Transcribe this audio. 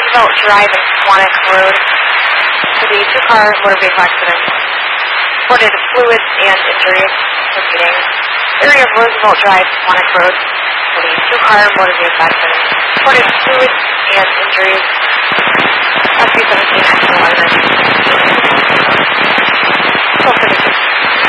Roosevelt Drive and Quantick Road for the two-car motor vehicle accident. Reported fluids and injuries. Repeating. Area of Roosevelt Drive, Quantick Road for the two-car motor vehicle accident. Reported fluids and injuries. SB-17 Action 11. 1236.